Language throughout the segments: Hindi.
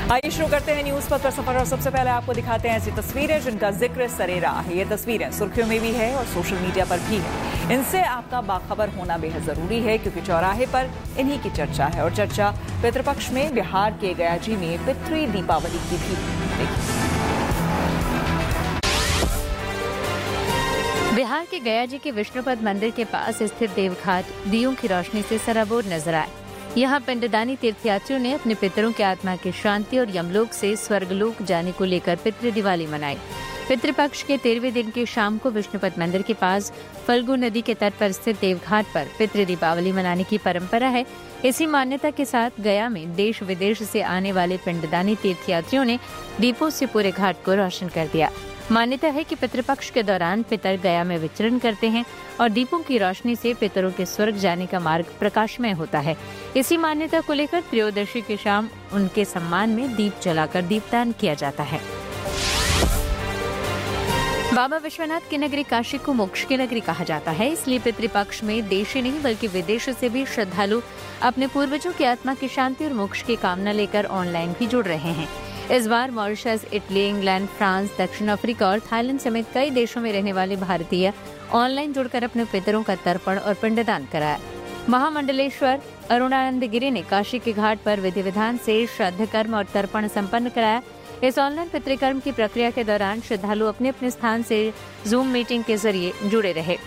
आइए शुरू करते हैं न्यूज पर सफर और सबसे पहले आपको दिखाते हैं ऐसी तस्वीरें जिनका जिक्र सरेरा है। ये तस्वीरें सुर्खियों में भी है और सोशल मीडिया पर भी है। इनसे आपका बाखबर होना बेहद जरूरी है क्योंकि चौराहे पर इन्हीं की चर्चा है और चर्चा पितृपक्ष में बिहार के गयाजी में पितृ दीपावली की भी। बिहार के गयाजी के विष्णुपद मंदिर के पास स्थित देवघाट दियों की रोशनी से सराबोर नजर आए। यहाँ पिंडदानी तीर्थयात्रियों ने अपने पितरों की आत्मा की शांति और यमलोक से स्वर्गलोक जाने को लेकर पितृ दिवाली मनाई। पितृपक्ष के 13वें दिन की शाम को विष्णुपद मंदिर के पास फल्गु नदी के तट पर स्थित देवघाट पर पितृ दीपावली मनाने की परंपरा है। इसी मान्यता के साथ गया में देश विदेश से आने वाले पिंडदानी तीर्थयात्रियों ने दीपों से पूरे घाट को रोशन कर दिया। मान्यता है कि पितृपक्ष के दौरान पितर गया में विचरण करते हैं और दीपों की रोशनी से पितरों के स्वर्ग जाने का मार्ग प्रकाशमय होता है। इसी मान्यता को लेकर त्रयोदशी की शाम उनके सम्मान में दीप जलाकर दीपदान किया जाता है। बाबा विश्वनाथ की नगरी काशी को मोक्ष की नगरी कहा जाता है, इसलिए पितृपक्ष में देशी नहीं बल्कि विदेश से भी श्रद्धालु अपने पूर्वजों की आत्मा की शांति और मोक्ष की कामना लेकर ऑनलाइन भी जुड़ रहे हैं। इस बार मॉरिशस, इटली, इंग्लैंड, फ्रांस, दक्षिण अफ्रीका और थाईलैंड समेत कई देशों में रहने वाले भारतीय ऑनलाइन जुड़कर अपने पितरों का तर्पण और पिंडदान कराया। महामंडलेश्वर अरुणानंद गिरी ने काशी के घाट पर विधि विधान से श्राद्ध कर्म और तर्पण संपन्न कराया। इस ऑनलाइन पितृकर्म की प्रक्रिया के दौरान श्रद्धालु अपने अपने स्थान से जूम मीटिंग के जरिए जुड़े रहे।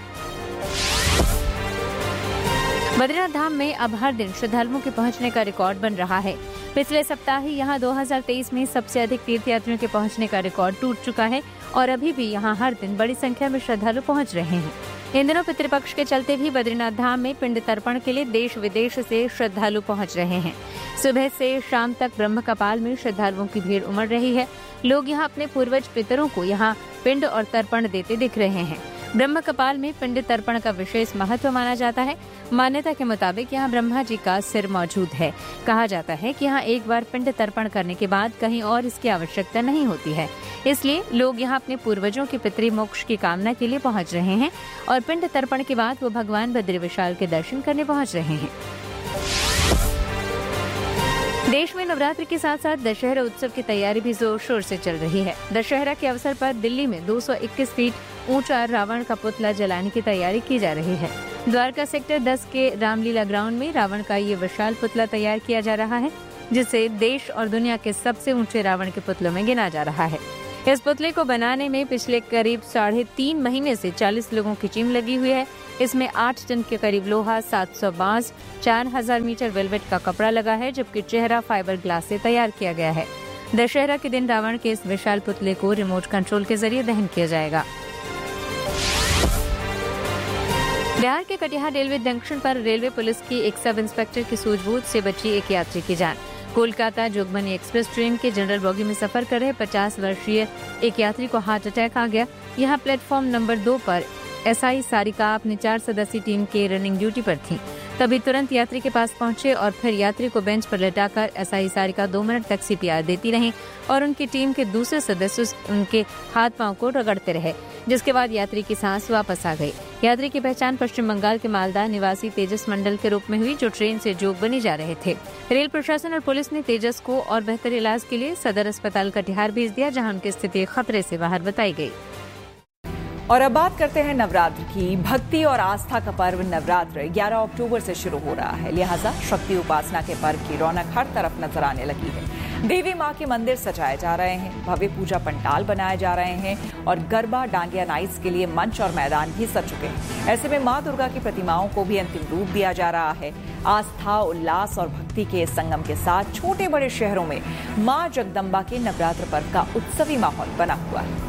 बद्रीनाथ धाम में अब हर दिन श्रद्धालुओं के पहुंचने का रिकॉर्ड बन रहा है। पिछले सप्ताह ही यहां 2023 में सबसे अधिक तीर्थयात्रियों के पहुंचने का रिकॉर्ड टूट चुका है और अभी भी यहां हर दिन बड़ी संख्या में श्रद्धालु पहुंच रहे हैं। इन दिनों पितृपक्ष के चलते भी बद्रीनाथ धाम में पिंड तर्पण के लिए देश विदेश से श्रद्धालु पहुंच रहे हैं। सुबह से शाम तक ब्रह्म कपाल में श्रद्धालुओं की भीड़ उमड़ रही है। लोग यहां अपने पूर्वज पितरों को यहां पिंड और तर्पण देते दिख रहे हैं। ब्रह्म कपाल में पिंड तर्पण का विशेष महत्व माना जाता है। मान्यता के मुताबिक यहाँ ब्रह्मा जी का सिर मौजूद है। कहा जाता है कि यहाँ एक बार पिंड तर्पण करने के बाद कहीं और इसकी आवश्यकता नहीं होती है, इसलिए लोग यहाँ अपने पूर्वजों के पितृ मोक्ष की कामना के लिए पहुँच रहे हैं और पिंड तर्पण के बाद वो भगवान बद्री विशाल के दर्शन करने पहुँच रहे हैं। देश में नवरात्रि के साथ साथ दशहरा उत्सव की तैयारी भी जोर शोर से चल रही है। दशहरा के अवसर पर दिल्ली में 221 फीट ऊंचा रावण का पुतला जलाने की तैयारी की जा रही है। द्वारका सेक्टर 10 के रामलीला ग्राउंड में रावण का ये विशाल पुतला तैयार किया जा रहा है, जिसे देश और दुनिया के सबसे ऊंचे रावण के पुतलों में गिना जा रहा है। इस पुतले को बनाने में पिछले करीब 3.5 महीने से 40 लोगों की टीम लगी हुई है। इसमें 8 टन के करीब लोहा, 700 बांस, 4000 मीटर वेलवेट का कपड़ा लगा है, जबकि चेहरा फाइबर ग्लास से तैयार किया गया है। दशहरा के दिन रावण के इस विशाल पुतले को रिमोट कंट्रोल के जरिए दहन किया जाएगा। बिहार के कटिहार रेलवे जंक्शन पर रेलवे पुलिस की एक सब इंस्पेक्टर की सूझबूझ से बची एक यात्री की जान। कोलकाता जोगबनी एक्सप्रेस ट्रेन के जनरल बोगी में सफर कर रहे 50 वर्षीय एक यात्री को हार्ट अटैक आ गया। यहाँ प्लेटफॉर्म नंबर 2 पर एसआई सारिका अपनी 4 सदस्यीय टीम के रनिंग ड्यूटी पर थी। तभी तुरंत यात्री के पास पहुंचे और फिर यात्री को बेंच पर लेटाकर एसआई सारिका 2 मिनट तक सीपीआर देती रहीं और उनकी टीम के दूसरे सदस्य उनके हाथ पांव को रगड़ते रहे, जिसके बाद यात्री की सांस वापस आ गई। यात्री की पहचान पश्चिम बंगाल के मालदा निवासी तेजस मंडल के रूप में हुई, जो ट्रेन से जोगबनी जा रहे थे। रेल प्रशासन और पुलिस ने तेजस को और बेहतर इलाज के लिए सदर अस्पताल कटिहार भेज दिया, जहां उनकी स्थिति खतरे से बाहर बताई गई। और अब बात करते हैं नवरात्र की। भक्ति और आस्था का पर्व नवरात्र 11 अक्टूबर से शुरू हो रहा है, लिहाजा शक्ति उपासना के पर्व की रौनक हर तरफ नजर आने लगी है। देवी माँ के मंदिर सजाए जा रहे हैं, भव्य पूजा पंडाल बनाए जा रहे हैं और गरबा डांडिया नाइट्स के लिए मंच और मैदान भी सज चुके हैं। ऐसे में माँ दुर्गा की प्रतिमाओं को भी अंतिम रूप दिया जा रहा है। आस्था, उल्लास और भक्ति के संगम के साथ छोटे बड़े शहरों में माँ जगदम्बा के नवरात्र पर्व का उत्सवी माहौल बना हुआ है।